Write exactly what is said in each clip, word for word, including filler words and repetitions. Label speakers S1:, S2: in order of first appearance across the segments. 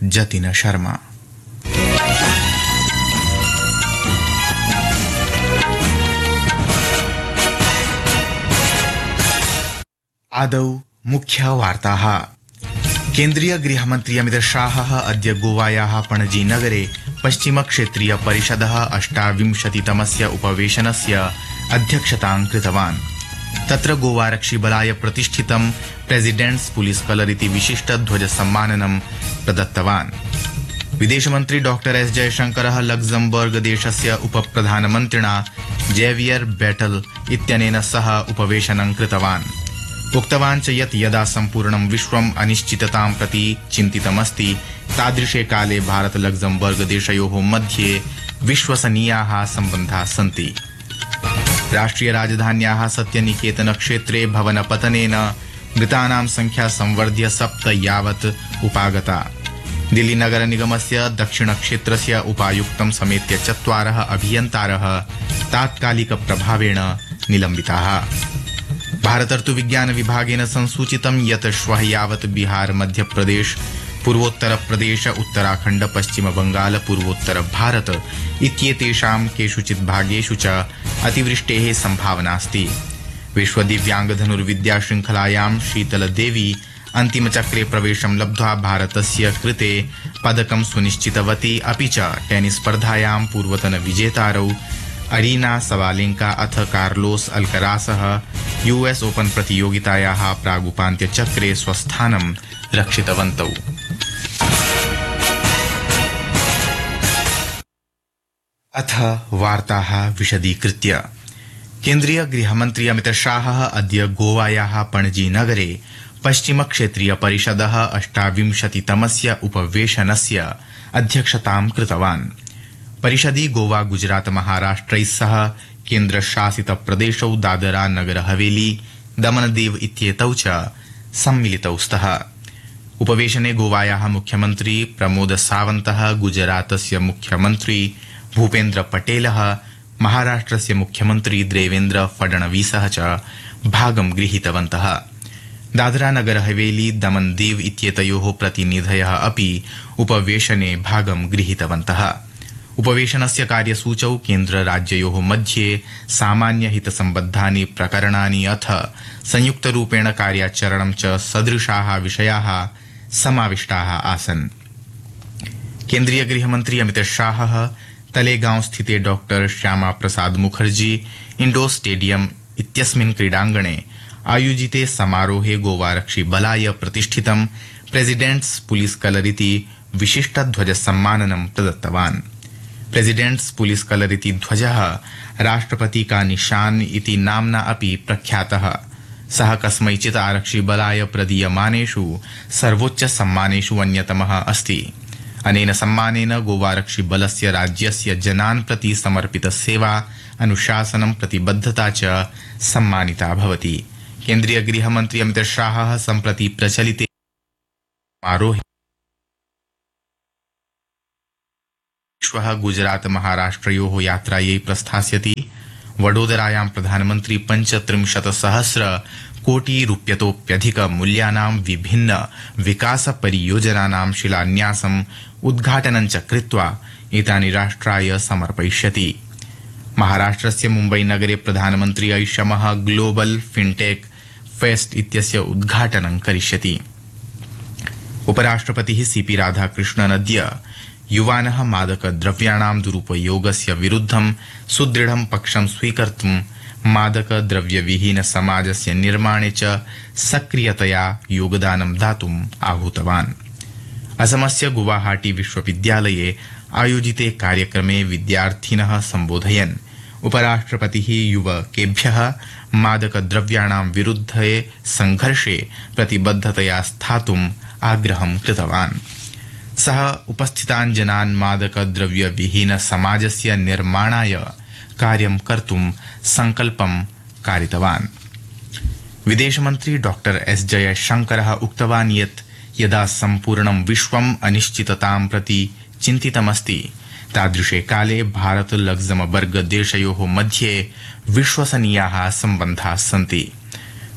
S1: जतिन शर्मा। आदौ मुख्यवार्ताः। केन्द्रीय गृहमन्त्री अमित शाहः अद्य गोवायाः पणजी नगरे पश्चिमक्षेत्रीय परिषदः अष्टाविंशतितमस्य उपवेशनस्य अध्यक्षतां कृतवान्। तत्र गोवारक्षिबलाय प्रतिष्ठितं प्रेसिडेंट्स पुलिस कलर इति विशिष्टध्वजसम्माननं प्रदत्तवान्। विदेशमन्त्री डॉक्टर एस जयशंकरः लक्जमबर्ग देशस्य उपप्रधानमन्त्रिणा जेवियर बेटल इत्यनेन सह उपवेशनं कृतवान्। उक्तवान् च यत् यदा सम्पूर्णं विश्वम् अनिश्चिततां प्रति चिन्तितमस्ति तादृशे काले भारत लक्जमबर्ग देशयोः मध्ये विश्वसनीयाः सम्बन्धाः सन्ति। राष्ट्रिय राजधान्याः सत्यनिकेतन क्षेत्रे भवनपतनेन मृतानां संख्या संवर्ध्य सप्त यावत् उपागता। दिल्ली नगर निगमस्य दक्षिणक्षेत्रस्य उपायुक्तं समेत्य चत्वारः अभियन्तारः तात्कालिक प्रभावेण निलम्बिताः। भारत ऋतुविज्ञान विभागेन संसूचितं यत् श्वः यावत् बिहार मध्यप्रदेश पूर्वोत्तर प्रदेश उत्तराखण्ड पश्चिम बंगाल पूर्वोत्तर भारत इत्येतेषां केषुचित् भागेषु च अतिवृष्टेः सम्भावनास्ति। विश्व दिव्यांग धनुर्विद्या श्रृंखलायां शीतल देवी अन्तिमचक्रे प्रवेशं लब्ध्वा भारतस्य कृते पदकं सुनिश्चितवती। अपि च टेनिस स्पर्धायां पूर्वतन विजेतारौ अरीना सवालेंका अथ कार्लोस अल्करासः यूएस ओपन प्रतियोगितायाः प्रागुपान्त्यचक्रे स्वस्थानं रक्षितवन्तौ। अथ वार्ताः विशदीकृत्य। केन्द्रीय गृहमन्त्री अमित शाहः अद्य गोवायाः पणजी नगरे पश्चिमक्षेत्रीय परिषदः अष्टाविंशतितमस्य उपवेशनस्य अध्यक्षतां कृतवान्। परिषदि गोवा गुजरात महाराष्ट्रैः सह केन्द्रशासित प्रदेशौ दादरा नगर हवेली दमन दीव इत्येतौ च सम्मिलितौ स्तः। उपवेशने गोवायाः मुख्यमन्त्री प्रमोद सावन्तः, गुजरातस्य मुख्यमन्त्री भूपेन्द्र पटेलः, महाराष्ट्रस्य मुख्यमन्त्री देवेन्द्र फडणवीसः च भागं गृहीतवन्तः। दादरा नगर हवेली दमन दीव इत्येतयोः प्रतिनिधयः अपि उपवेशने भागं गृहीतवन्तः। उपवेशनस्य कार्यसूचौ केन्द्रराज्ययोः मध्ये सामान्यहितसम्बद्धानि प्रकरणानि अथ संयुक्तरूपेण कार्याचरणं च सदृशाः विषयाः समाविष्टाः आसन्। केन्द्रीय गृहमन्त्री अमित शाहः तलेगांव स्थिते doctor Shyama Prasad Mukherjee indoor stadium इत्यस्मिन् क्रीडाङ्गणे आयोजिते समारोहे गोवारक्षिबलाय प्रतिष्ठितं प्रेसिडेंट्स पुलिस कलर इति विशिष्टध्वजसम्माननं प्रदत्तवान्। प्रेसिडेंट्स पुलिस कलर इति ध्वजः राष्ट्रपति का निशान इति नाम्ना अपि प्रख्यातः। सः कस्मैचित् आरक्षिबलाय प्रदीयमानेषु सर्वोच्च सम्मानेषु अन्यतमः अस्ति। अनेन सम्मानेन गोवारक्षिबलस्य राज्यस्य जनान् प्रति समर्पितसेवा अनुशासनं प्रतिबद्धता च सम्मानिता भवति। केन्द्रीय गृहमन्त्री अमित शाहः सम्प्रति प्रचलिते समारोहे श्वः गुजरात महाराष्ट्रयोः यात्रायै प्रस्थास्यति। वडोदरायां प्रधानमन्त्री पञ्चत्रिंशत् सहस्र कोटि रूप्यतोप्यधिक मूल्यानां विभिन्न विकास परियोजनानां शिलान्यासम् उद्घाटनं च कृत्वा एतानि राष्ट्राय समर्पयिष्यति। महाराष्ट्रस्य मुम्बई नगरे प्रधानमन्त्री ऐषमः ग्लोबल फिनटेक फेस्ट इत्यस्य उद्घाटनं करिष्यति। उपराष्ट्रपतिः सीपी राधाकृष्णन् अद्य युवानः मादकद्रव्याणां दुरुपयोगस्य विरुद्धं सुदृढं पक्षं स्वीकर्तुं मादकद्रव्यविहीन समाजस्य निर्माणे च सक्रियतया योगदानं दातुम् आहूतवान्। असमस्य गुवाहाटी विश्वविद्यालये आयोजिते कार्यक्रमे विद्यार्थिनः सम्बोधयन् उपराष्ट्रपतिः युवकेभ्यः मादकद्रव्याणां विरुद्धे संघर्षे प्रतिबद्धतया स्थातुम् आग्रहं कृतवान्। सः उपस्थितान् जनान् मादकद्रव्यविहीन समाजस्य निर्माणाय कार्यं कर्तुं संकल्पं कारितवान्। विदेशमन्त्री डॉक्टर एस जयशंकरः उक्तवान् यत् यदा सम्पूर्णं विश्वम् अनिश्चिततां प्रति चिन्तितमस्ति तादृशे काले भारत लक्जमबर्ग देशयोः मध्ये विश्वसनीयाः सम्बन्धाः सन्ति।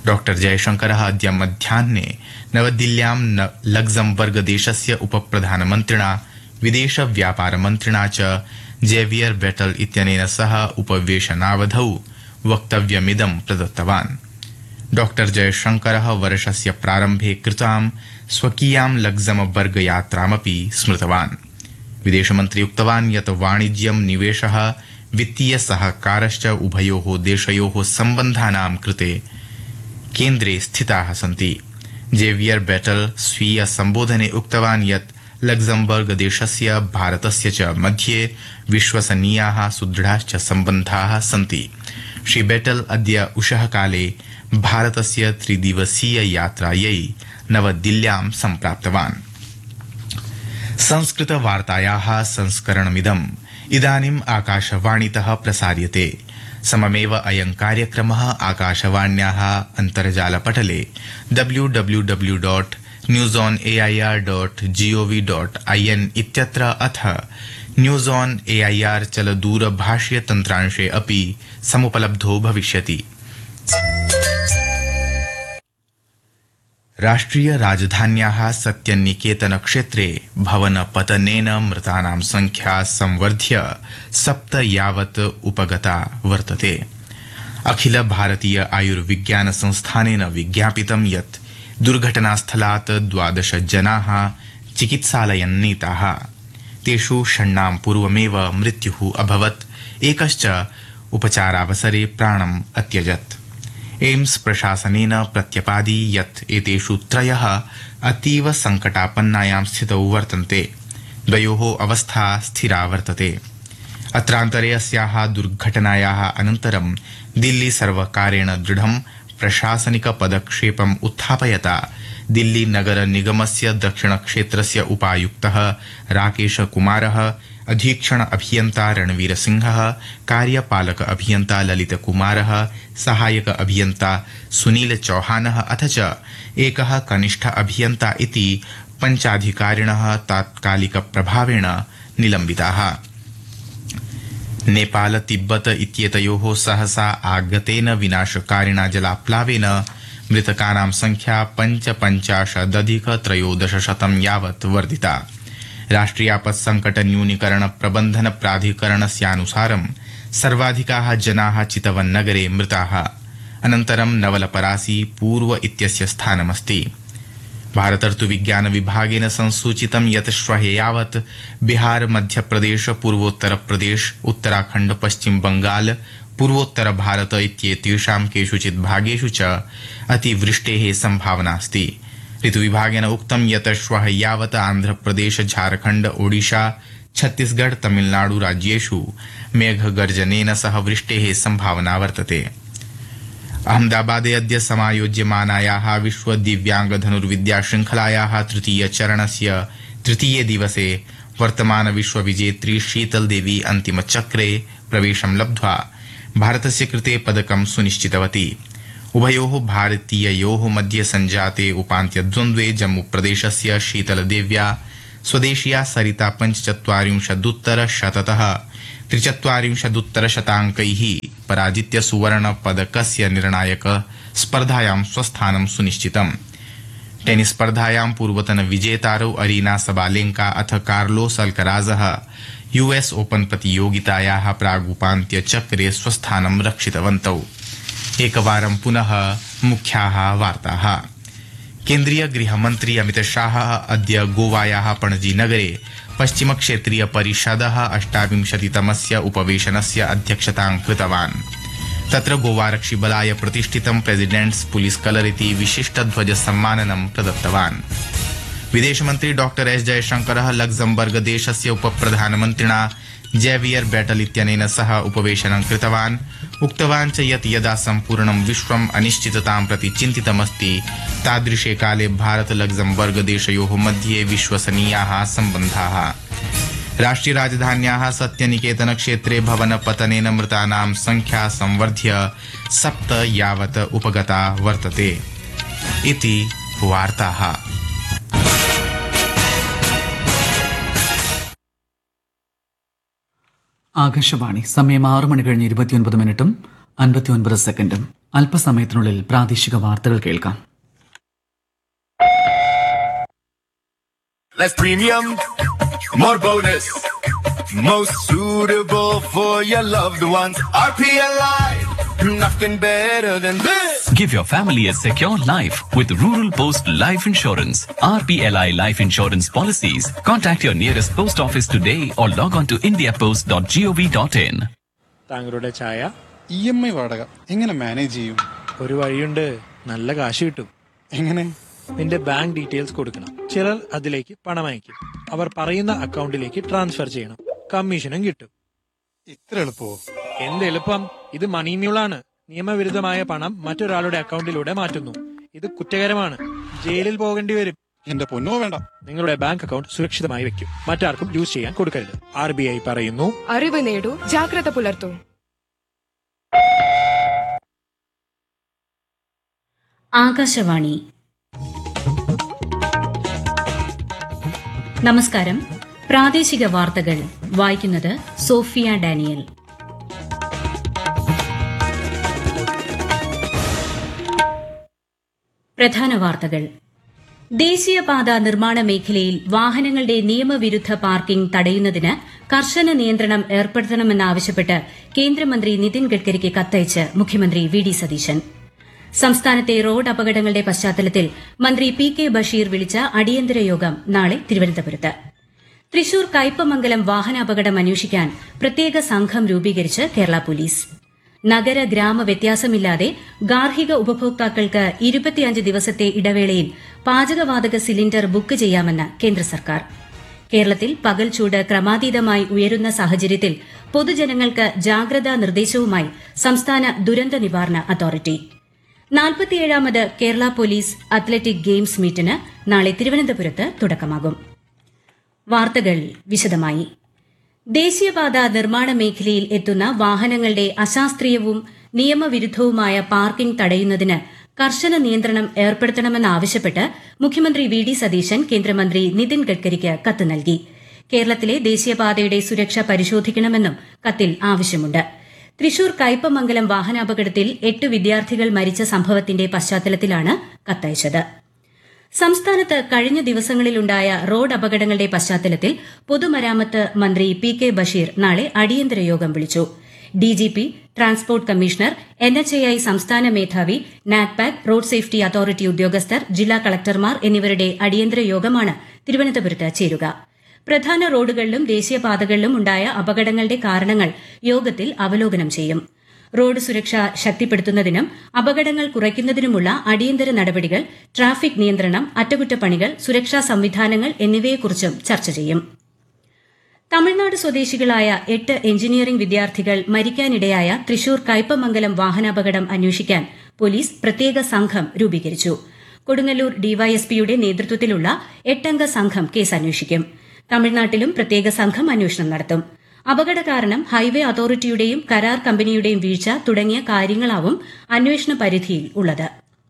S1: डॉक्टर जयशंकरः अद्य मध्याह्ने नवदिल्ल्यां लग्जमबर्ग देशस्य उपप्रधानमन्त्रिणा विदेशव्यापारमन्त्रिणा च जेवियर बेटल इत्यनेन सह उपवेशनावधौ वक्तव्यमिदं प्रदत्तवान्। डॉक्टर जयशंकरः वर्षस्य प्रारम्भे कृतां स्वकीयां लग्जमबर्ग यात्रामपि स्मृतवान्। विदेशमन्त्री उक्तवान् यत् वाणिज्यं निवेशः वित्तीय सहकारश्च उभयोः देशयोः सम्बन्धानां कृते केन्द्रे स्थिताः सन्ति। जेवियर बेटल स्वीय सम्बोधने उक्तवान् यत् लग्जमबर्ग देशस्य भारतस्य च मध्ये विश्वसनीयाः सुदृढाश्च सम्बन्धाः सन्ति। श्री बेटल अद्य उषः काले भारतस्य त्रिदिवसीय यात्रायै नवदिल्ल्यां सम्प्राप्तवान्। संस्कृत वार्तायाः संस्करणमिदम् इदानीम् आकाशवाणीतः प्रसार्यते। सममेव अयं कार्यक्रमः आकाशवाण्याः अन्तर्जालपटले W W W dot news on AIR dot gov dot IN इत्यत्र अथ न्यूज ऑन एआईआर चलदूरभाषीय तन्त्रांशे अपि समुपलब्धो भविष्यति। राष्ट्रिय राजधान्याः सत्यनिकेतन क्षेत्रे भवनपतनेन मृतानां संख्या संवर्ध्य सप्त यावत् उपगता वर्तते। अखिल भारतीय आयुर्विज्ञान संस्थानेन विज्ञापितं यत् दुर्घटनास्थलात् द्वादश जनाः चिकित्सालयन्नीताः। तेषु षण्णां पूर्वमेव मृत्युः अभवत्, एकश्च उपचारावसरे प्राणम् अत्यजत्। एम्स प्रशासनेन प्रत्यपादि यत् एतेषु त्रयः अतीव संकटापन्नायां स्थितौ वर्तन्ते। द्वयोः अवस्था स्थिरा वर्तते। अत्रान्तरे अस्याः दुर्घटनायाः अनन्तरं दिल्ली सर्वकारेण दृढं प्रशासनिक पदक्षेपम् उत्थापयता दिल्ली नगर निगमस्य दक्षिणक्षेत्रस्य उपायुक्तः राकेश कुमारः, अधीक्षण अभियन्ता रणवीर सिंहः, कार्यपालक अभियन्ता ललित कुमारः, सहायक अभियन्ता सुनील चौहानः अथ च एकः कनिष्ठ अभियन्ता इति पञ्चाधिकारिणः तात्कालिक प्रभावेण निलम्बिताः। नेपाल तिब्बत इत्येतयोः सहसा आगतेन विनाशकारिणा जलाप्लावेन मृतकानां संख्या पञ्चपञ्चाशदधिक त्रयोदशशतं यावत् वर्धिता। राष्ट्रियापत्संकट न्यूनीकरण प्रबंधन प्राधिकरणस्यानुसारं सर्वाधिकाः जनाः चितवन नगरे मृताः। अनन्तरं नवलपरासी पूर्व इत्यस्य स्थानमस्ति। भारतर्तु विज्ञान विभागेन संसूचितं यत् श्वः यावत् बिहार, मध्यप्रदेश, पूर्वोत्तर प्रदेश, उत्तराखण्ड, पश्चिम बंगाल, पूर्वोत्तर भारत इत्येतेषां केषुचित् भागेषु च अतिवृष्टेः सम्भावनास्ति। ऋतुविभागेन उक्तं यत् श्वः यावत् आन्ध्रप्रदेश, झारखण्ड, ओडिशा, छत्तीसगढ़, तमिलनाडु राज्येषु मेघगर्जनेन सह वृष्टेः सम्भावना वर्तते। अहमदाबादे अद्य समायोज्यमानायाः विश्व दिव्यांग धनुर्विद्या श्रृंखलायाः तृतीय चरणस्य तृतीये दिवसे वर्तमान विश्वविजेत्री शीतल देवी अन्तिमचक्रे प्रवेशं लब्ध्वा भारतस्य कृते पदकं सुनिश्चितवती। उभयोः भारतीययोः मध्ये संजाते उपान्त्यद्वन्द्वे जम्मूप्रदेशस्य शीतलदेव्या स्वदेशीया सरिता पञ्चचत्वारिंशदुत्तर शततः त्रिचत्वारिंशदुत्तर शताङ्कैः पराजित्य सुवर्ण पदकस्य निर्णायक स्पर्धायां स्वस्थानं सुनिश्चितम्। टेनिस स्पर्धायां पूर्वतन विजेतारौ अरीना सबालेंका अथ कार्लोस अल्कराजः यूएस ओपन प्रतियोगितायाः प्रागुपान्त्य चक्रे स्वस्थानं रक्षितवन्तौ। एकवारं पुनः मुख्याः वार्ताः। केन्द्रीय गृहमन्त्री अमित शाहः अद्य गोवायाः पणजी नगरे पश्चिम क्षेत्रीय परिषदः अष्टाविंशतितमस्य उपवेशनस्य अध्यक्षतां कृतवान्। तत्र गोवारक्षिबलाय प्रतिष्ठितं प्रेसिडेंट्स पुलिस कलर इति विशिष्टध्वज सम्माननं प्रदत्तवान्। विदेशमन्त्री डॉक्टर एस जयशंकरः लग्जमबर्ग देशस्य उपप्रधानमन्त्रिणा जेवियर बेटल इत्यनेन सह उपवेशनं कृतवान्। उक्तवान् च यत् यदा सम्पूर्णं विश्वम् अनिश्चिततां प्रति चिन्तितमस्ति तादृशे काले भारत लग्जमबर्ग देशयोः मध्ये विश्वसनीयाः सम्बन्धाः। राष्ट्रिय राजधान्याः सत्यनिकेतन क्षेत्रे भवनपतनेन मृतानां संख्या संवर्ध्य सप्त यावत् उपगता वर्तते इति वार्ताः।
S2: ആകാശവാണി സമയം ആറ് മണി കഴിഞ്ഞ് ഇരുപത്തിയൊൻപത് മിനിറ്റും അൻപത്തിയൊൻപത് സെക്കൻഡും. അല്പസമയത്തിനുള്ളിൽ പ്രാദേശിക വാർത്തകൾ കേൾക്കാം.
S3: Less premium, more bonus. Most suitable for your loved ones. R P L I, nothing better than this.
S4: Give your family a secure life with Rural Post Life Insurance. R P L I Life Insurance Policies. Contact your nearest post office today or log on to india post dot gov dot in.
S5: താങ്കളുടെ ചായ.
S6: E M I വാടക എങ്ങനെ manage ചെയ്യും?
S5: ഒരു വഴിയുണ്ട്, നല്ല കാശ് കിട്ടും.
S6: എങ്ങനെ?
S5: നിന്റെ ബാങ്ക് ഡീറ്റെയിൽസ് കൊടുക്കണം. ചിലർ അതിലേക്ക് പണം അയക്കും. അവർ പറയുന്ന അക്കൗണ്ടിലേക്ക് ട്രാൻസ്ഫർ ചെയ്യണം. കമ്മീഷനും കിട്ടും.
S6: ഇത്ര എളുപ്പമോ?
S5: എന്ത് എളുപ്പം! ഇത് മണി മ്യൂളാണ്. നിയമവിരുദ്ധമായ പണം മറ്റൊരാളുടെ അക്കൗണ്ടിലൂടെ മാറ്റുന്നു. ഇത് കുറ്റകരമാണ്. ജയിലിൽ പോകേണ്ടി വരും.
S6: എന്റെ പൊന്നോ വേണ്ട.
S5: നിങ്ങളുടെ ബാങ്ക് അക്കൗണ്ട് സുരക്ഷിതമായി വെക്കും. മറ്റാർക്കും യൂസ് ചെയ്യാൻ കൊടുക്കരുത്. ആർ ബി ഐ പറയുന്നു,
S7: അറിവ് നേടൂ, ജാഗ്രത പുലർത്തൂ.
S8: ആകാശവാണി. നമസ്കാരം. പ്രാദേശിക വാർത്തകൾ വായിക്കുന്നത് സോഫിയ ഡാനിയൽ. പ്രധാന വാർത്തകൾ. ദേശീയപാത നിർമ്മാണ മേഖലയിൽ വാഹനങ്ങളുടെ നിയമവിരുദ്ധ പാർക്കിംഗ് തടയുന്നതിന് കർശന നിയന്ത്രണം ഏർപ്പെടുത്തണമെന്നാവശ്യപ്പെട്ട് കേന്ദ്രമന്ത്രി നിതിൻ ഗഡ്കരിക്ക് കത്തയച്ച് മുഖ്യമന്ത്രി വി ഡി സതീശൻ. സംസ്ഥാനത്തെ റോഡ് അപകടങ്ങളുടെ പശ്ചാത്തലത്തിൽ മന്ത്രി പി കെ ബഷീർ വിളിച്ച അടിയന്തര യോഗം നാളെ തിരുവനന്തപുരത്ത്. തൃശൂർ കയ്പമംഗലം വാഹനാപകടം അന്വേഷിക്കാൻ പ്രത്യേക സംഘം രൂപീകരിച്ച് കേരള പോലീസ്. നഗര ഗ്രാമ വ്യത്യാസമില്ലാതെ ഗാർഹിക ഉപഭോക്താക്കൾക്ക് ഇരുപത്തിയഞ്ച് ദിവസത്തെ ഇടവേളയിൽ പാചകവാതക സിലിണ്ടർ ബുക്ക് ചെയ്യാമെന്ന് കേന്ദ്ര സർക്കാർ. കേരളത്തിൽ പകൽച്ചൂട് ക്രമാതീതമായി ഉയരുന്ന സാഹചര്യത്തിൽ പൊതുജനങ്ങൾക്ക് ജാഗ്രതാ നിർദ്ദേശവുമായി സംസ്ഥാന ദുരന്ത നിവാരണ authority. നാൽപ്പത്തിയേഴാമത് Kerala police athletic games മീറ്റിന് നാളെ തിരുവനന്തപുരത്ത് തുടക്കമാകും. വാർത്തകൾ വിശദമായി. ദേശീയപാത നിർമ്മാണ മേഖലയിൽ എത്തുന്ന വാഹനങ്ങളുടെ അശാസ്ത്രീയവും നിയമവിരുദ്ധവുമായ പാർക്കിംഗ് തടയുന്നതിന് കർശന നിയന്ത്രണം ഏർപ്പെടുത്തണമെന്നാവശ്യപ്പെട്ട് മുഖ്യമന്ത്രി വി ഡി സതീശൻ കേന്ദ്രമന്ത്രി നിതിൻ ഗഡ്കരിക്ക് കത്ത് നൽകി. കേരളത്തിലെ ദേശീയപാതയുടെ സുരക്ഷ പരിശോധിക്കണമെന്നും കത്തിൽ ആവശ്യമുണ്ട്. തൃശൂർ കയ്പമംഗലം വാഹനാപകടത്തിൽ എട്ട് വിദ്യാർത്ഥികൾ മരിച്ച സംഭവത്തിന്റെ പശ്ചാത്തലത്തിലാണ് കത്തയച്ചത്. സംസ്ഥാനത്ത് കഴിഞ്ഞ ദിവസങ്ങളിലുണ്ടായ റോഡ് അപകടങ്ങളുടെ പശ്ചാത്തലത്തിൽ പൊതുമരാമത്ത് മന്ത്രി പി കെ ബഷീർ നാളെ അടിയന്തര യോഗം വിളിച്ചു. DGP, transport commissioner, N H A I സംസ്ഥാന മേധാവി, നാറ്റ്പാക്, റോഡ് സേഫ്റ്റി അതോറിറ്റി ഉദ്യോഗസ്ഥർ, ജില്ലാ കളക്ടർമാർ എന്നിവരുടെ അടിയന്തര യോഗമാണ് തിരുവനന്തപുരത്ത് ചേരുക. പ്രധാന റോഡുകളിലും ദേശീയപാതകളിലും ഉണ്ടായ അപകടങ്ങളുടെ കാരണങ്ങൾ യോഗത്തിൽ അവലോകനം ചെയ്യും. റോഡ് സുരക്ഷ ശക്തിപ്പെടുത്തുന്നതിനും അപകടങ്ങൾ കുറയ്ക്കുന്നതിനുമുള്ള അടിയന്തര നടപടികൾ, ട്രാഫിക് നിയന്ത്രണം, അറ്റകുറ്റപ്പണികൾ, സുരക്ഷാ സംവിധാനങ്ങൾ എന്നിവയെക്കുറിച്ചും ചർച്ച ചെയ്യും. തമിഴ്നാട് സ്വദേശികളായ എട്ട് എഞ്ചിനീയറിംഗ് വിദ്യാർത്ഥികൾ മരിക്കാനിടയായ തൃശൂർ കയ്പമംഗലം വാഹനാപകടം അന്വേഷിക്കാൻ പോലീസ് പ്രത്യേക സംഘം രൂപീകരിച്ചു. കൊടുങ്ങല്ലൂർ ഡിവൈഎസ്പിയുടെ നേതൃത്വത്തിലുള്ള എട്ടംഗ സംഘം കേസ് അന്വേഷിക്കും. തമിഴ്നാട്ടിലും പ്രത്യേക സംഘം അന്വേഷണം നടത്തും. അപകട കാരണം ഹൈവേ അതോറിറ്റിയുടെയും കരാർ കമ്പനിയുടെയും വീഴ്ച തുടങ്ങിയ കാര്യങ്ങളാവും അന്വേഷണ പരിധിയിൽ ഉള്ളത്.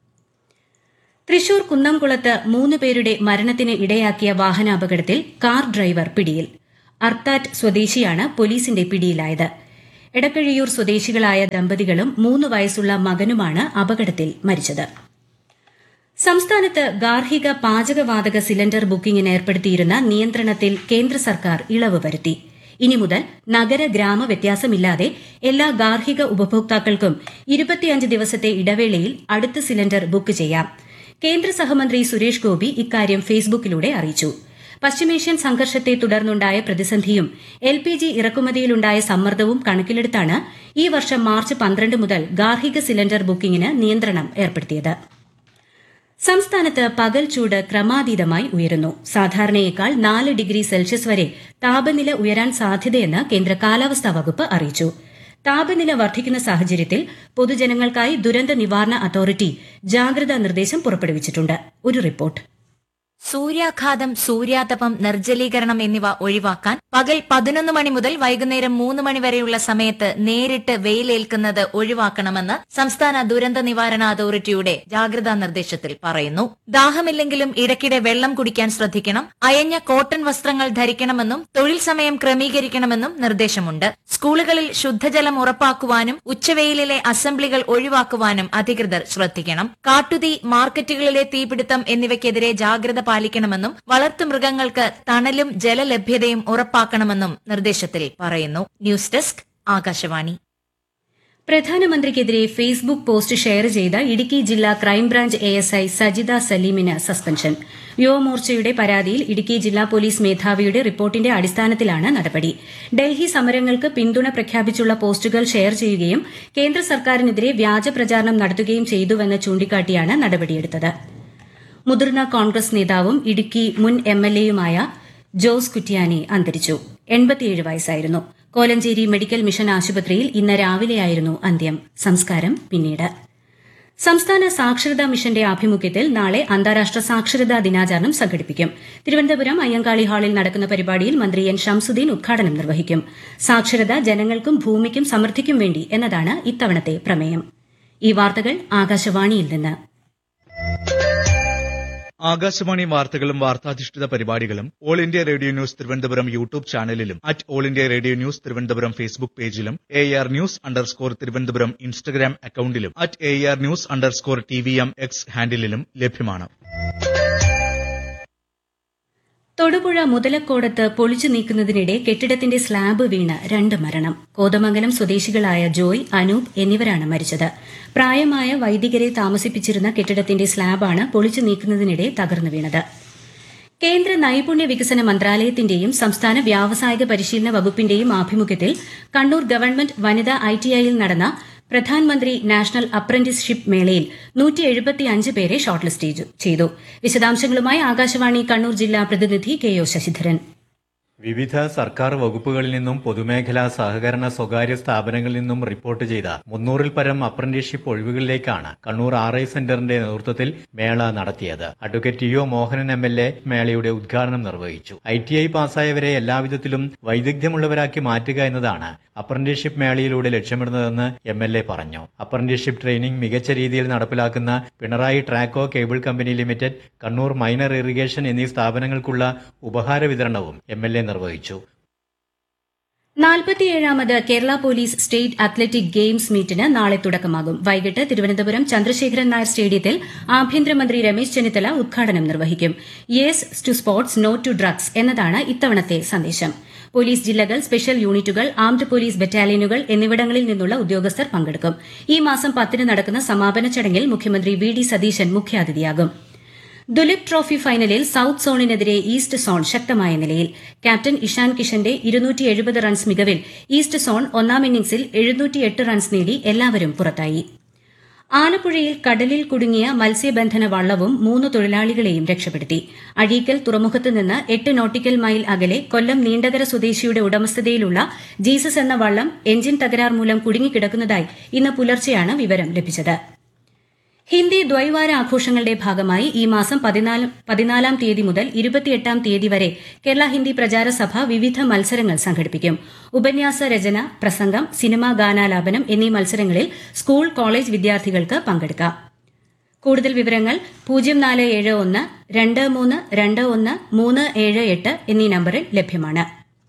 S8: തൃശൂർ കുന്നംകുളത്ത് മൂന്ന് പേരുടെ മരണത്തിന് ഇടയാക്കിയ വാഹനാപകടത്തിൽ കാർ ഡ്രൈവർ പിടിയിൽ. അർത്താറ്റ് സ്വദേശിയാണ് പോലീസിന്റെ പിടിയിലായത്. എടക്കഴിയൂർ സ്വദേശികളായ ദമ്പതികളും മൂന്ന് വയസ്സുള്ള മകനുമാണ് അപകടത്തിൽ മരിച്ചത്. സംസ്ഥാനത്ത് ഗാർഹിക പാചകവാതക സിലിണ്ടർ ബുക്കിംഗിന് ഏർപ്പെടുത്തിയിരുന്ന നിയന്ത്രണത്തിൽ കേന്ദ്ര സർക്കാർ ഇളവ് വരുത്തി. ഇനി മുതൽ നഗര ഗ്രാമ വ്യത്യാസമില്ലാതെ എല്ലാ ഗാർഹിക ഉപഭോക്താക്കൾക്കും ഇരുപത്തിയഞ്ച് ദിവസത്തെ ഇടവേളയിൽ അടുത്ത സിലിണ്ടർ ബുക്ക് ചെയ്യാം. കേന്ദ്ര സഹമന്ത്രി സുരേഷ് ഗോപി ഇക്കാര്യം ഫേസ്ബുക്കിലൂടെ അറിയിച്ചു. പശ്ചിമേഷ്യൻ സംഘർഷത്തെ തുടർന്നുണ്ടായ പ്രതിസന്ധിയും എൽ പി ജി ഇറക്കുമതിയിലുണ്ടായ സമ്മർദ്ദവും കണക്കിലെടുത്താണ് ഈ വർഷം മാർച്ച് പന്ത്രണ്ട് മുതൽ ഗാർഹിക സിലിണ്ടർ ബുക്കിംഗിന് നിയന്ത്രണം ഏർപ്പെടുത്തിയത്. സംസ്ഥാനത്ത് പകൽ ചൂട് ക്രമാതീതമായി ഉയരുന്നു. സാധാരണയേക്കാൾ നാല് ഡിഗ്രി സെൽഷ്യസ് വരെ താപനില ഉയരാൻ സാധ്യതയെന്ന് കേന്ദ്ര കാലാവസ്ഥാ വകുപ്പ് അറിയിച്ചു. താപനില വർദ്ധിക്കുന്ന സാഹചര്യത്തിൽ പൊതുജനങ്ങൾക്കായി ദുരന്ത നിവാരണ അതോറിറ്റി ജാഗ്രതാ നിർദ്ദേശം പുറപ്പെടുവിച്ചിട്ടുണ്ട്. ഒരു റിപ്പോർട്ട്.
S9: സൂര്യാഘാതം, സൂര്യാതപം, നിർജ്ജലീകരണം എന്നിവ ഒഴിവാക്കാൻ പകൽ പതിനൊന്ന് മണി മുതൽ വൈകുന്നേരം മൂന്ന് മണി വരെയുള്ള സമയത്ത് നേരിട്ട് വെയിലേൽക്കുന്നത് ഒഴിവാക്കണമെന്ന് സംസ്ഥാന ദുരന്ത നിവാരണ അതോറിറ്റിയുടെ ജാഗ്രതാ നിർദ്ദേശത്തിൽ പറയുന്നു. ദാഹമില്ലെങ്കിലും ഇടയ്ക്കിടെ വെള്ളം കുടിക്കാൻ ശ്രദ്ധിക്കണം. അയഞ്ഞ കോട്ടൺ വസ്ത്രങ്ങൾ ധരിക്കണമെന്നും തൊഴിൽ സമയം ക്രമീകരിക്കണമെന്നും നിർദ്ദേശമുണ്ട്. സ്കൂളുകളിൽ ശുദ്ധജലം ഉറപ്പാക്കുവാനും ഉച്ചവെയിലിലെ അസംബ്ലികൾ ഒഴിവാക്കുവാനും അധികൃതർ ശ്രദ്ധിക്കണം. കാട്ടുതീ, മാർക്കറ്റുകളിലെ തീപിടുത്തം എന്നിവയ്ക്കെതിരെ ജാഗ്രത പാലിക്കണമെന്നും വളർത്തുമൃഗങ്ങൾക്ക് തണലും ജലലഭ്യതയും ഉറപ്പാക്കണമെന്നും നിർദ്ദേശത്തിൽ പറയുന്നു. News desk, Akashvani.
S8: പ്രധാനമന്ത്രിക്കെതിരെ Facebook post share ചെയ്ത ഇടുക്കി ജില്ലാ crime branch A S I Sajitha സലീമിന് suspension. യുവമോർച്ചയുടെ പരാതിയിൽ ഇടുക്കി ജില്ലാ പോലീസ് മേധാവിയുടെ റിപ്പോർട്ടിന്റെ അടിസ്ഥാനത്തിലാണ് നടപടി. ഡൽഹി സമരങ്ങൾക്ക് പിന്തുണ പ്രഖ്യാപിച്ചുള്ള പോസ്റ്റുകൾ ഷെയർ ചെയ്യുകയും കേന്ദ്ര സർക്കാരിനെതിരെ വ്യാജ പ്രചാരണം നടത്തുകയും ചെയ്തുവെന്ന് ചൂണ്ടിക്കാട്ടിയാണ് നടപടിയെടുത്തത്. മുതിർന്ന കോൺഗ്രസ് നേതാവും ഇടുക്കി മുൻ എം എൽ എയുമായ ജോസ് കുറ്റ്യാനി അന്തരിച്ചു. എൺപത്തിയേഴ് വയസ്സായിരുന്നു. കോലഞ്ചേരി മെഡിക്കൽ മിഷൻ ആശുപത്രിയിൽ ഇന്ന് രാവിലെയായിരുന്നു അന്ത്യം. സംസ്കാരം പിന്നീട്. സംസ്ഥാന സാക്ഷരതാ മിഷന്റെ ആഭിമുഖ്യത്തിൽ നാളെ അന്താരാഷ്ട്ര സാക്ഷരതാ ദിനാചരണം സംഘടിപ്പിക്കും. തിരുവനന്തപുരം അയ്യങ്കാളി ഹാളിൽ നടക്കുന്ന പരിപാടിയിൽ മന്ത്രി എൻ ഷംസുദ്ദീൻ ഉദ്ഘാടനം നിർവഹിക്കും. സാക്ഷരത ജനങ്ങൾക്കും ഭൂമിക്കും സമൃദ്ധിക്കും വേണ്ടി എന്നതാണ് ഇത്തവണത്തെ പ്രമേയം. ഈ വാർത്തകൾ ആകാശവാണിയിൽ നിന്ന്.
S10: ആകാശവാണി വാർത്തകളും വാർത്താധിഷ്ഠിത പരിപാടികളും all India radio news Thiruvananthapuram YouTube ചാനലിലും at all India radio news Thiruvananthapuram Facebook പേജിലും A R news underscore Thiruvananthapuram Instagram അക്കൌണ്ടിലും at A R news underscore T V M X ഹാൻഡിലും ലഭ്യമാണ്.
S8: തൊടുപുഴ മുതലക്കോടത്ത് പൊളിച്ചു നീക്കുന്നതിനിടെ കെട്ടിടത്തിന്റെ സ്ലാബ് വീണ് രണ്ട് മരണം. കോതമംഗലം സ്വദേശികളായ ജോയ്, അനൂപ് എന്നിവരാണ് മരിച്ചത്. പ്രായമായ വൈദികരെ താമസിപ്പിച്ചിരുന്ന കെട്ടിടത്തിന്റെ സ്ലാബാണ് പൊളിച്ചു നീക്കുന്നതിനിടെ തകർന്നു വീണത്. കേന്ദ്ര നൈപുണ്യ വികസന മന്ത്രാലയത്തിന്റെയും സംസ്ഥാന വ്യാവസായിക പരിശീലന വകുപ്പിന്റെയും ആഭിമുഖ്യത്തിൽ കണ്ണൂർ ഗവൺമെന്റ് വനിതാ ഐടിഐയിൽ നടന്ന പ്രധാൻമന്ത്രി നാഷണൽ അപ്രന്റീസ്ഷിപ്പ് മേളയിൽ നൂറ്റി എഴുപത്തിയഞ്ച് പേരെ ഷോർട്ട് ലിസ്റ്റ് ചെയ്തു. വിശദാംശങ്ങളുമായി ആകാശവാണി കണ്ണൂർ ജില്ലാ പ്രതിനിധി കെ ഒ ശശിധരൻ.
S11: വിവിധ സർക്കാർ വകുപ്പുകളിൽ നിന്നും പൊതുമേഖലാ സഹകരണ സ്വകാര്യ സ്ഥാപനങ്ങളിൽ നിന്നും റിപ്പോർട്ട് ചെയ്ത മുന്നൂറിൽ പരം അപ്രന്റീസ്ഷിപ്പ് ഒഴിവുകളിലേക്കാണ് കണ്ണൂർ ആർ ഐ സെന്ററിന്റെ നേതൃത്വത്തിൽ മേള നടത്തിയത്. Advocate T O Mohanan M L A മേളയുടെ ഉദ്ഘാടനം നിർവഹിച്ചു. ഐ ടി ഐ പാസ്സായവരെ എല്ലാവിധത്തിലും വൈദഗ്ധ്യമുള്ളവരാക്കി മാറ്റുക എന്നതാണ് അപ്രന്റീസ്ഷിപ്പ് മേളയിലൂടെ ലക്ഷ്യമിടുന്നതെന്ന് എം എൽ എ പറഞ്ഞു. അപ്രന്റീസ്ഷിപ്പ് ട്രെയിനിംഗ് മികച്ച രീതിയിൽ നടപ്പിലാക്കുന്ന Pinarayi Traco cable company limited, Kannur minor irrigation എന്നീ സ്ഥാപനങ്ങൾക്കുള്ള ഉപഹാര വിതരണവും എം എൽ എ നിർവഹിച്ചു.
S8: നാൽപ്പത്തിയേഴാമത് Kerala police state athletic games മീറ്റിന് നാളെ തുടക്കമാകും. വൈകിട്ട് തിരുവനന്തപുരം ചന്ദ്രശേഖരൻ നായർ സ്റ്റേഡിയത്തിൽ ആഭ്യന്തരമന്ത്രി രമേശ് ചെന്നിത്തല ഉദ്ഘാടനം നിർവഹിക്കും. Yes to sports, no to drugs എന്നതാണ് ഇത്തവണത്തെ സന്ദേശം. പോലീസ് ജില്ലകൾ, സ്പെഷ്യൽ യൂണിറ്റുകൾ, ആംഡ് പോലീസ് ബറ്റാലിയനുകൾ എന്നിവിടങ്ങളിൽ നിന്നുള്ള ഉദ്യോഗസ്ഥർ പങ്കെടുക്കും. ഈ മാസം പത്തിന് നടക്കുന്ന സമാപന ചടങ്ങിൽ മുഖ്യമന്ത്രി വി ഡി സതീശൻ മുഖ്യാതിഥിയാകും. ദുലീപ് ട്രോഫി ഫൈനലിൽ സൌത്ത് സോണിനെതിരെ ഈസ്റ്റ് സോൺ ശക്തമായ നിലയിൽ. ക്യാപ്റ്റൻ ഇഷാൻ കിഷന്റെ ഇരുന്നൂറ്റി എഴുപത് റൺസ് മികവിൽ ഈസ്റ്റ് സോൺ ഒന്നാം ഇന്നിംഗ്സിൽ എഴുന്നൂറ്റിയെട്ട് റൺസ് നേടി എല്ലാവരും പുറത്തായി. ആലപ്പുഴയിൽ കടലിൽ കുടുങ്ങിയ മത്സ്യബന്ധന വള്ളവും മൂന്ന് തൊഴിലാളികളെയും രക്ഷപ്പെടുത്തി. അഴീക്കൽ തുറമുഖത്ത് നിന്ന് എട്ട് നോട്ടിക്കൽ മൈൽ അകലെ കൊല്ലം നീണ്ടകര സ്വദേശിയുടെ ഉടമസ്ഥതയിലുള്ള ജീസസ് എന്ന വള്ളം എഞ്ചിൻ തകരാർ മൂലം കുടുങ്ങിക്കിടക്കുന്നതായി ഇന്ന് പുലർച്ചെയാണ് വിവരം ലഭിച്ചത്. ഹിന്ദി ദ്വൈവാര ആഘോഷങ്ങളുടെ ഭാഗമായി ഈ മാസം പതിനാലാം തീയതി മുതൽ ഇരുപത്തിയെട്ടാം തീയതി വരെ കേരള ഹിന്ദി പ്രചാര സഭ വിവിധ മത്സരങ്ങൾ സംഘടിപ്പിക്കും. ഉപന്യാസ രചന, പ്രസംഗം, സിനിമാ ഗാനാലാപനം എന്നീ മത്സരങ്ങളിൽ സ്കൂൾ, കോളേജ് വിദ്യാർത്ഥികൾക്ക് പങ്കെടുക്കാം. കൂടുതൽ വിവരങ്ങൾ പൂജ്യം നാല് ഏഴ് ഒന്ന് രണ്ട് മൂന്ന് രണ്ട് ഒന്ന് മൂന്ന് ഏഴ് എട്ട് എന്നീ നമ്പറിൽ ലഭ്യമാണ്.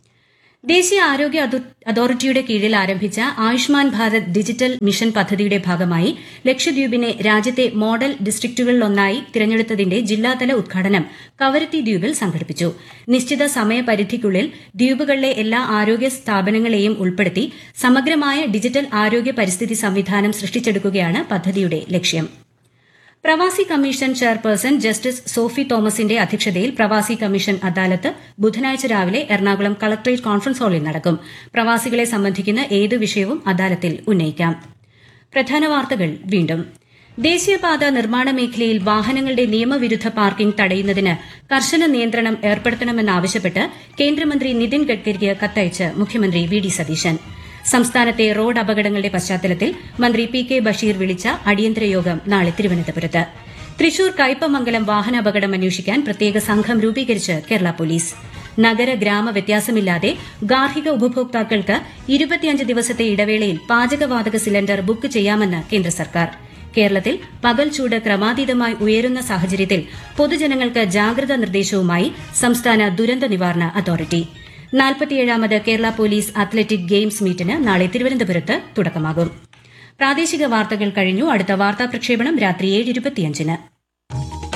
S8: ദേശീയ ആരോഗ്യ അതോറിറ്റിയുടെ കീഴിൽ ആരംഭിച്ച ആയുഷ്മാൻ ഭാരത് ഡിജിറ്റൽ മിഷൻ പദ്ധതിയുടെ ഭാഗമായി ലക്ഷദ്വീപിനെ രാജ്യത്തെ മോഡൽ ഡിസ്ട്രിക്റ്റുകളിലൊന്നായി തിരഞ്ഞെടുത്തതിന്റെ ജില്ലാതല ഉദ്ഘാടനം കവരത്തി ദ്വീപിൽ സംഘടിപ്പിച്ചു. നിശ്ചിത സമയപരിധിക്കുള്ളിൽ ദ്വീപുകളിലെ എല്ലാ ആരോഗ്യ സ്ഥാപനങ്ങളെയും ഉൾപ്പെടുത്തി സമഗ്രമായ ഡിജിറ്റൽ ആരോഗ്യ പരിസ്ഥിതി സംവിധാനം സൃഷ്ടിച്ചെടുക്കുകയാണ് പദ്ധതിയുടെ ലക്ഷ്യം. പ്രവാസി കമ്മീഷൻ ചെയർപേഴ്സൺ ജസ്റ്റിസ് സോഫി തോമസിന്റെ അധ്യക്ഷതയിൽ പ്രവാസി കമ്മീഷൻ അദാലത്ത് ബുധനാഴ്ച രാവിലെ എറണാകുളം കളക്ടറേറ്റ് കോൺഫറൻസ് ഹാളിൽ നടക്കും. പ്രവാസികളെ സംബന്ധിക്കുന്ന ഏത് വിഷയവും അദാലത്തിൽ ഉന്നയിക്കാം. പ്രധാന വാർത്തകൾ വീണ്ടും. ദേശീയപാത നിർമ്മാണ മേഖലയിൽ വാഹനങ്ങളുടെ നിയമവിരുദ്ധ പാർക്കിംഗ് തടയുന്നതിന് കർശന നിയന്ത്രണം ഏർപ്പെടുത്തണമെന്നാവശ്യപ്പെട്ട് കേന്ദ്രമന്ത്രി നിതിൻ ഗഡ്കരിക്ക് കത്തയച്ച് മുഖ്യമന്ത്രി വി ഡി സതീശൻ. സംസ്ഥാനത്തെ റോഡ് അപകടങ്ങളുടെ പശ്ചാത്തലത്തിൽ മന്ത്രി പി കെ ബഷീർ വിളിച്ച അടിയന്തര യോഗം നാളെ തിരുവനന്തപുരത്ത്. തൃശൂർ കയ്പമംഗലം വാഹനാപകടം അന്വേഷിക്കാൻ പ്രത്യേക സംഘം രൂപീകരിച്ച് കേരള പോലീസ്. നഗര ഗ്രാമ വ്യത്യാസമില്ലാതെ ഗാർഹിക ഉപഭോക്താക്കൾക്ക് ഇരുപത്തിയഞ്ച് ദിവസത്തെ ഇടവേളയിൽ പാചകവാതക സിലിണ്ടർ ബുക്ക് ചെയ്യാമെന്ന് കേന്ദ്ര സർക്കാർ. കേരളത്തിൽ പകൽ ചൂട് ക്രമാതീതമായി ഉയരുന്ന സാഹചര്യത്തിൽ പൊതുജനങ്ങൾക്ക് ജാഗ്രതാ നിർദ്ദേശവുമായി സംസ്ഥാന ദുരന്ത നിവാരണ authority. നാൽപ്പത്തിയേഴാമത് Kerala police athletic games മീറ്റിന് നാളെ തിരുവനന്തപുരത്ത് തുടക്കമാകും. പ്രാദേശിക വാർത്തകൾ കഴിഞ്ഞു. അടുത്ത വാർത്താ പ്രക്ഷേപണം രാത്രി ഏഴ് ഇരുപത്തിയഞ്ചിന്.